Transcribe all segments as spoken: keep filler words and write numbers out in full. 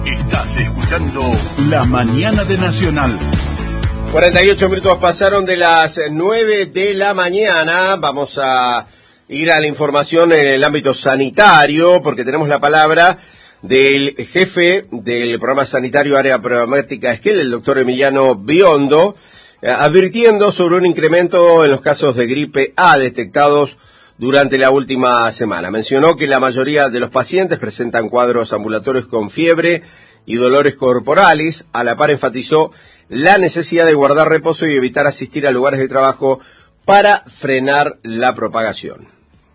Estás escuchando La Mañana de Nacional. cuarenta y ocho minutos pasaron de las nueve de la mañana. Vamos a ir a la información en el ámbito sanitario, porque tenemos la palabra del jefe del programa sanitario Área Programática Esquel, el doctor Emiliano Biondo, eh, advirtiendo sobre un incremento en los casos de gripe A detectados durante la última semana. Mencionó que la mayoría de los pacientes presentan cuadros ambulatorios con fiebre y dolores corporales. A la par enfatizó la necesidad de guardar reposo y evitar asistir a lugares de trabajo para frenar la propagación.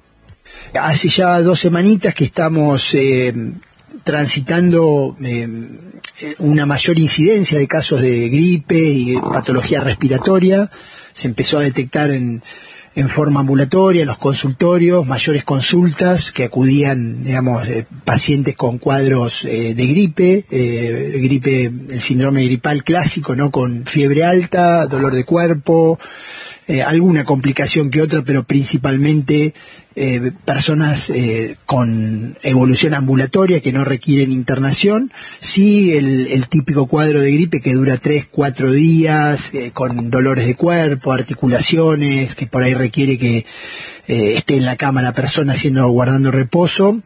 Hace ya dos semanitas que estamos eh, transitando eh, una mayor incidencia de casos de gripe y patología respiratoria. Se empezó a detectar en, en forma ambulatoria, en los consultorios, mayores consultas que acudían, digamos, eh, pacientes con cuadros eh, de gripe, eh, gripe, el síndrome gripal clásico, ¿no? Con fiebre alta, dolor de cuerpo, eh, alguna complicación que otra, pero principalmente Eh, personas eh, con evolución ambulatoria que no requieren internación. Sí, el, el típico cuadro de gripe que dura tres, cuatro días, eh, con dolores de cuerpo, articulaciones, que por ahí requiere que eh, esté en la cama la persona haciendo, guardando reposo.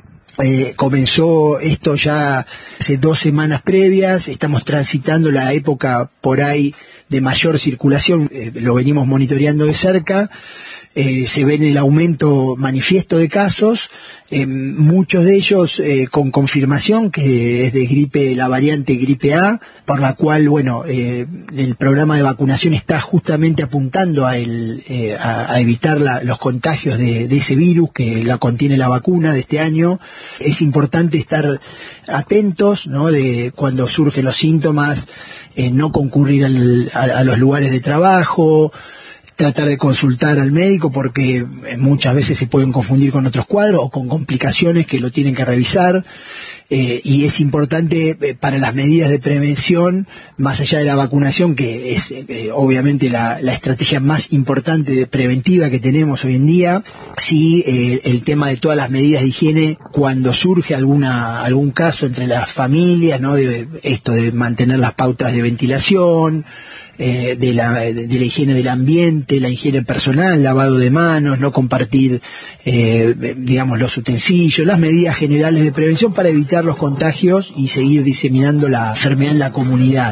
Eh, comenzó esto ya hace dos semanas previas, estamos transitando la época por ahí de mayor circulación, eh, lo venimos monitoreando de cerca. Eh, se ve en el aumento manifiesto de casos, eh, muchos de ellos eh, con confirmación que es de gripe, la variante gripe A, por la cual, bueno, eh, el programa de vacunación está justamente apuntando a, el, eh, a, a evitar la, los contagios de, de ese virus que la contiene la vacuna de este año. Es importante estar atentos, ¿no? De cuando surgen los síntomas, eh, no concurrir al, a, a los lugares de trabajo, tratar de consultar al médico porque muchas veces se pueden confundir con otros cuadros o con complicaciones que lo tienen que revisar, eh, y es importante eh, para las medidas de prevención, más allá de la vacunación, que es eh, obviamente la, la estrategia más importante de preventiva que tenemos hoy en día, sí, eh, el tema de todas las medidas de higiene cuando surge alguna algún caso entre las familias, ¿no? De esto de mantener las pautas de ventilación, Eh, de la de la higiene del ambiente, la higiene personal, lavado de manos, no compartir, eh, digamos, los utensilios, las medidas generales de prevención para evitar los contagios y seguir diseminando la enfermedad en la comunidad.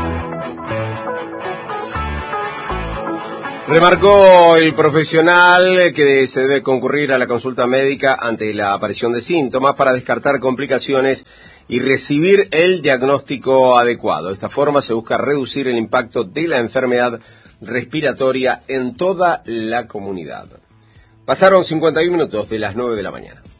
Remarcó el profesional que se debe concurrir a la consulta médica ante la aparición de síntomas para descartar complicaciones y recibir el diagnóstico adecuado. De esta forma se busca reducir el impacto de la enfermedad respiratoria en toda la comunidad. Pasaron cincuenta y un minutos de las nueve de la mañana.